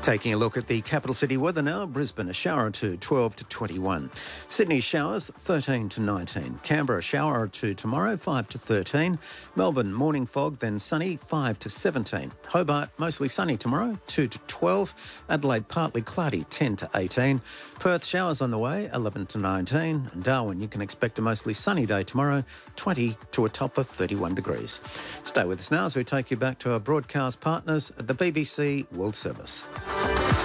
Taking a look at the capital city weather now. Brisbane, a shower or two, 12 to 21. Sydney, showers, 13 to 19. Canberra, shower or two tomorrow, 5 to 13. Melbourne, morning fog, then sunny, 5 to 17. Hobart, mostly sunny tomorrow, 2 to 12. Adelaide, partly cloudy, 10 to 18. Perth, showers on the way, 11 to 19. And Darwin, you can expect a mostly sunny day tomorrow, 20 to a top of 31 degrees. Stay with us now as we take you back to our broadcast partners at the BBC World Service.